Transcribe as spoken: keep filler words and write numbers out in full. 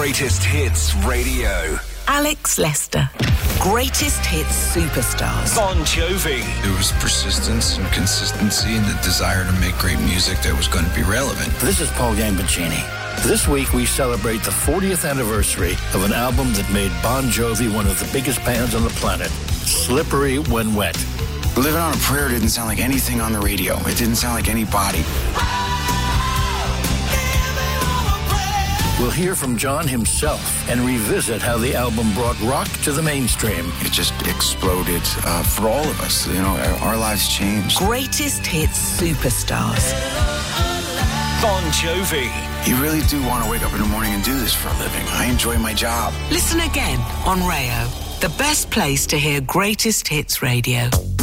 Greatest Hits Radio. Alex Lester. Greatest Hits Superstars. Bon Jovi. There was persistence and consistency and the desire to make great music that was going to be relevant. This is Paul Gambaccini. This week we celebrate the fortieth anniversary of an album that made Bon Jovi one of the biggest bands on the planet, Slippery When Wet. Living on a Prayer didn't sound like anything on the radio. It didn't sound like anybody. We'll hear from John himself and revisit how the album brought rock to the mainstream. It just exploded uh, for all of us. You know, our, our lives changed. Greatest Hits Superstars. Bon Jovi. You really do want to wake up in the morning and do this for a living. I enjoy my job. Listen again on Rayo, the best place to hear Greatest Hits Radio.